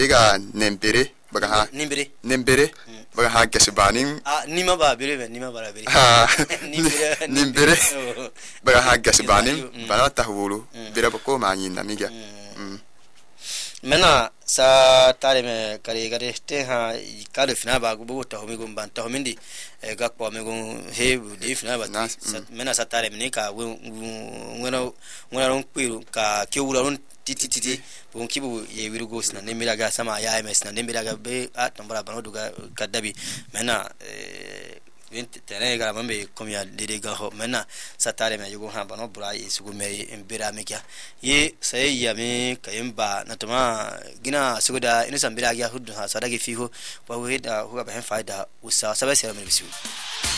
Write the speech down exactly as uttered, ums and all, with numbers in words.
niga nembere baga ha nimbere nembere baga ha gasbanin ah nima ba bere nima ba bere nimbere nimbere baga ha gasbanin bala tahwulu bere ko mani namiga mena sa tare me kare kare te ha kale fina ba go bota ho mi go banta ho mindi e ga ko me go he de fina ba mena sa tare me ka ngona ngona ron kwiru ka ke wura ron tititi bon kibu ye wiru go sina ne mira ga sama ya ms na ne mira ga be a tambara bano duga kadabi mena vinte tene gara mambe komia dede ga ho mena satare me yugo ha bano bura isugo me embira me kya ye sai ya me kayemba natuma gina sugoda inu sambira ga hudu ha sadage fiho wa we da ho ba hen faida usa sabe sera me bisu